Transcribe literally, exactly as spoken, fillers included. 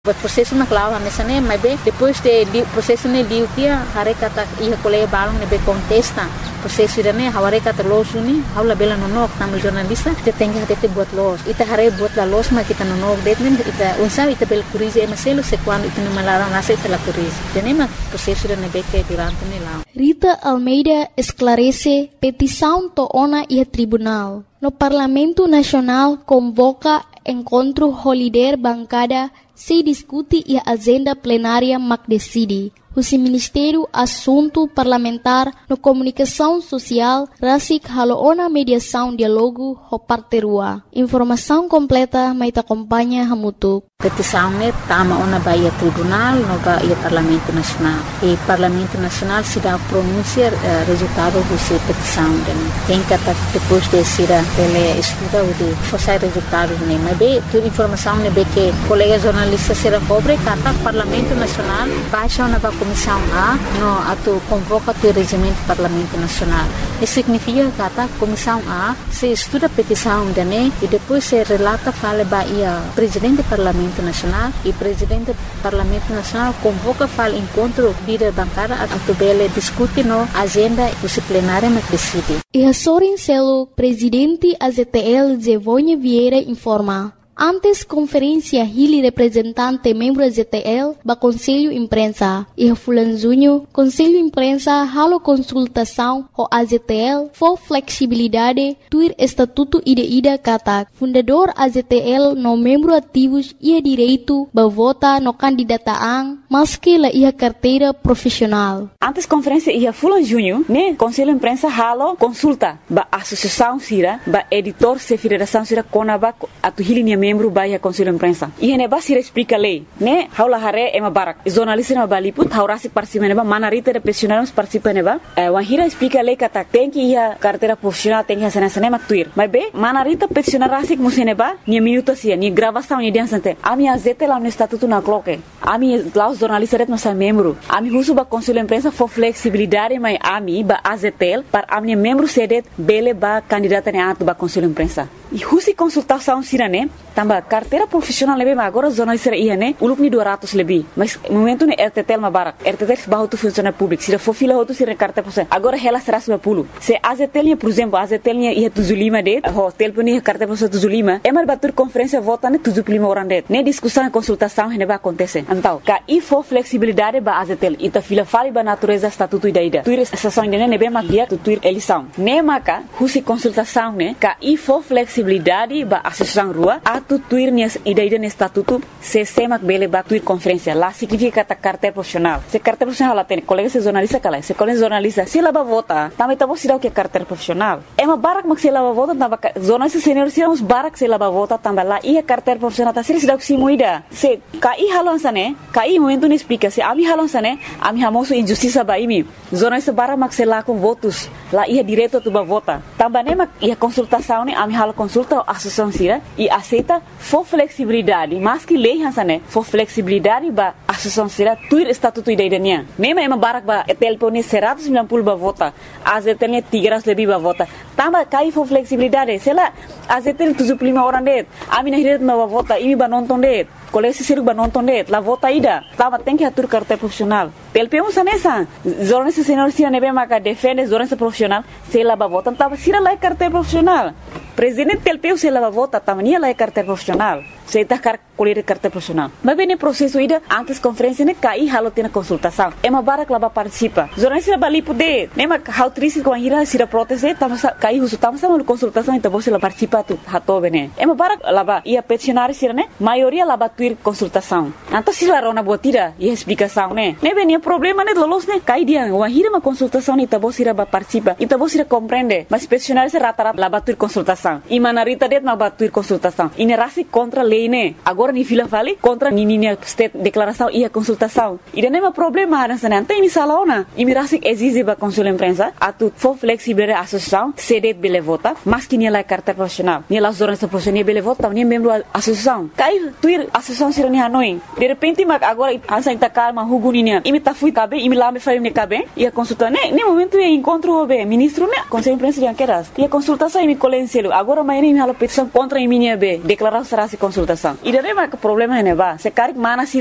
O processo na clava mesa né, mas bem depois de processo ne liu tia hare kata ia colega balong ne be contesta processo ida ne hare kata los uni haula bela nonok tamu jornalista te tenga te buat los ita hare buat la los ma kita nonok det ne ita unsa ita bel curize maselo se quando ita no malara nasa ita la curize tenema processo ida ne be que durante ne la Rita Almeida esclarece petição to ona ia tribunal. No Parlamento Nacional convoca encontro holiday bancada se discute e a agenda plenária mac decide. O Ministério Assunto Parlamentar no Comunicação Social Rasik Haloona Mediação Dialogo Hoparterua. Informação completa mais acompanha Hamutuk. Petição ne tama ona baia tribunal no baia Parlamento Nacional. E Parlamento Nacional se dá pronunciar uh, resultado dessa petição. Tem que depois de ser ele estuda o de forçar resultados ne. Mas bem, toda informação ne be que colega jornalista será cobre kata Parlamento Nacional baixa ona ba Comissão A no ato convoca o regimento do Parlamento Nacional. Isso significa que a Comissão A se estuda a petição dele e depois se relata fala baia presidente do Parlamento Nacional e presidente do Parlamento Nacional convoca fala encontro líder bancária a tubele discute no agenda disciplinária mas decide. E a Sorin Celo, presidente A Z T L Zevonha Vieira informa. Antes conferência Hili representante membro Z T L ba Conselho Imprensa e a Fulanzunho Conselho Imprensa halo consultação o A Z T L for flexibilidade tuir estatuto ida ida kata fundador A Z T L no membro ativos ia direito ba vota no candidataan maski la ia carteira profissional. Antes conferência ia Fulanzunho né Conselho Imprensa halo consulta ba associação sira ba editor se federação sira konaba atu Hili membro baia Conselho Imprensa. E ne basira explica lei, né? Haula hare ema barak. Jornalista na baliput haurasi participa neba manarita de profissionais participa neba. Wan hira explica lei kata tem que ia carteira profissional tem que ser nessa nema tuir. Mas be manarita profissional rasik museneba ni minuto sia ni gravação ni dia sante. Ami azete lá no estatuto na cloque. Ami lá os jornalistas ret nossa membro. Ami husu ba Conselho Imprensa for flexibilidade mai ami ba A Z T L para ami membro sedet bele ba candidata ne atu ba Conselho Imprensa. E husi consultação sirane tamba carteira profissional lebih agora jornalista ia né uluk ni dua ratus lebih mas momento ne R T T L mabarak R T T L bahu tu funcionário público se for fila tu sira carteira profissional agora ela será seratus lima puluh se A Z T L por exemplo A Z T L ia tujuh puluh lima det hotel pun ia carteira profissional tujuh puluh lima emar batur conferência vota ne tujuh puluh lima orang det ne discussão e consultação ne ba acontece então ka i for flexibilidade ba A Z T L ita fila fali ba natureza estatuto ida ida tuir sessão ne ne be magia tu tuir eleição ne maka husi consultação ne ka i for flexibilidade ba associação rua atu tuir ni ida ida ne estatuto se semak bele ba tuir conferência lá significa ta carteira profissional se carteira profissional lá tem colega se jornalista kala se colega jornalista se lá ba vota também tá você dá o que carteira profissional é uma barak mak se lá ba vota tamba jornalista senior se uns barak se lá ba vota tamba lá ia carteira profissional tá se dá o que se muida se kai halon sane kai momento ne explica se ami halon sane ami hamoso injustiça ba imi jornalista barak mak se lá com votos lá ia direito tu ba vota tamba ne mak ia consultação ne ami halo consulta associação sira e aceita for flexibilidade mas que lei hansane for flexibilidade ba associação sira tuir estatuto ida idania mema ema barak ba telpone seratus sembilan puluh ba vota A Z T L tiga ratus lebih ba vota tamba kai for flexibilidade sela A Z T L tujuh puluh lima orang det ami na hiret ba vota imi ba nonton det kolesi siru ba nonton det la vota ida tamba tem que atur carteira profissional telpemos sanesa jornalista senior sira nebe maka defende jornalista profissional sela ba vota tamba sira la carteira profissional presidente telpeu se la ba vota tamba nia la carteira profissional se tá car colher carteira profissional mas bem processo ida antes conferência ne kai halo tena consultação é uma barak lá ba participa jornalista ba lipo de nema how triste com a ira sira proteste tamba kai usu tamba sama consultação então você lá participa tu hato bene é uma barak lá ba ia peticionário sira ne maioria lá ba tuir consultação então se lá rona botira e explicação ne ne bem problema ne lolos ne kai dia uma hira uma consultação então você lá ba participa então você compreende mas peticionário se rata lá ba tuir consultação e manarita det ma ba tuir consultação e ne rasi contra lei ne agora ni fila fali contra ni ni state declaração e a consultação e não é problema nessa não tem misalona e me rasik exige ba Conselho Imprensa atu for flexibilidade associação sedet bele vota mas que ni la carteira profissional ni la jornalista profissional bele vota ni membro associação kai tuir associação sira ni hanoi de repente mag agora ansa ita calma huguni ni e me ta fui cabe e me lá me fai ne cabe e a consulta ne ne momento e encontro be ministro ne Conselho Imprensa de Anqueras e a consultação e me colenselo agora mai ni hala petição contra e minha be declaração será se consulta votação. E daí vai que o problema é neva, se cari mana